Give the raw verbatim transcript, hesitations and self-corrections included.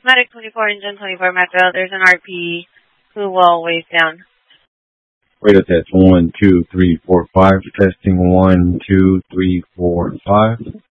Medic twenty-four, engine twenty-four, Metro. There's an R P who will wave down. Radar test one, two, three, four, five. Testing one, two, three, four, five.